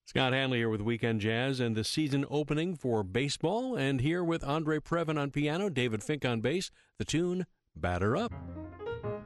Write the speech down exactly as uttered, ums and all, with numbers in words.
Scott Hanley here with Weekend Jazz and the season opening for baseball. And here with Andre Previn on piano, David Fink on bass, the tune Batter Up.